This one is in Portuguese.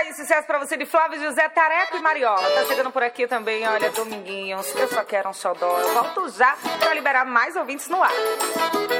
Vai, sucesso pra você de Flávio José, Tareco e Mariola. Tá chegando por aqui também, olha, Dominguinhos. Eu só quero um xodó. Eu volto já pra liberar mais ouvintes no ar.